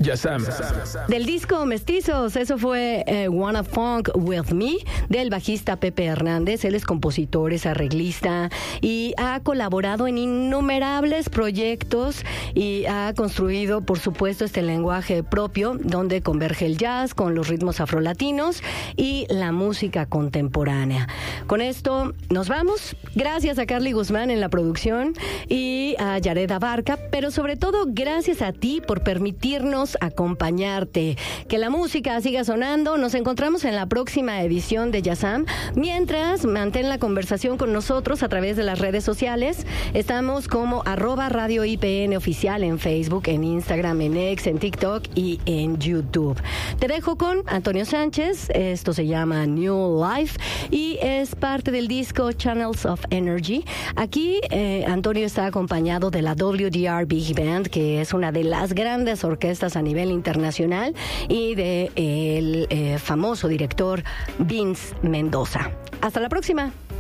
Yasam. Del disco Mestizos, eso fue Wanna Funk With Me, del bajista Pepe Hernández. Él es compositor, es arreglista y ha colaborado en innumerables proyectos y ha construido, por supuesto, este lenguaje propio donde converge el jazz con los ritmos afrolatinos y la música contemporánea. Con esto nos vamos. Gracias a Carly Guzmán en la producción y a Yared Abarca, pero sobre todo gracias a ti por permitirnos acompañarte. Que la música siga sonando. Nos encontramos en la próxima edición de Yasam. Mientras, mantén la conversación con nosotros a través de las redes sociales. Estamos como @Radio IPN Oficial en Facebook, en Instagram, en X, en TikTok y en YouTube. Te dejo con Antonio Sánchez. Esto se llama New Life y es parte del disco Channels of Energy. Aquí Antonio está acompañado de la WDR Big Band, que es una de las grandes orquestas a nivel internacional, y de el famoso director Vince Mendoza. Hasta la próxima.